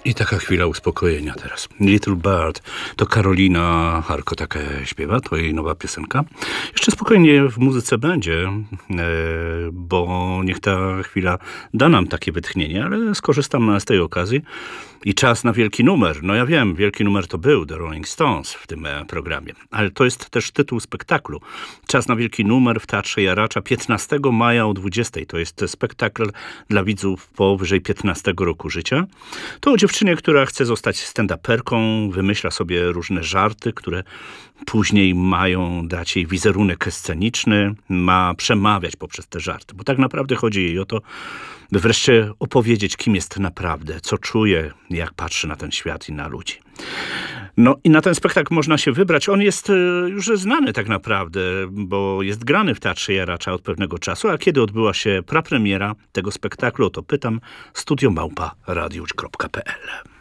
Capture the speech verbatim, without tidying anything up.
I taka chwila uspokojenia teraz. Little Bird. To Karolina Harko taka śpiewa, to jej nowa piosenka. Jeszcze spokojnie w muzyce będzie, bo niech ta chwila da nam takie wytchnienie, ale skorzystam z tej okazji. I czas na wielki numer. No ja wiem, wielki numer to był The Rolling Stones w tym programie. Ale to jest też tytuł spektaklu. Czas na wielki numer w Teatrze Jaracza piętnastego maja o dwudziestej. To jest spektakl dla widzów powyżej piętnastego roku życia. To o dziewczynie, która chce zostać stand-uperką, wymyśla sobie różne żarty, które później mają dać jej wizerunek sceniczny, ma przemawiać poprzez te żarty. Bo tak naprawdę chodzi jej o to, by wreszcie opowiedzieć, kim jest naprawdę, co czuje, jak patrzy na ten świat i na ludzi. No i na ten spektakl można się wybrać. On jest już znany tak naprawdę, bo jest grany w Teatrze Jaracza od pewnego czasu, a kiedy odbyła się prapremiera tego spektaklu, o to pytam, studio małpa radiusz kropka p l.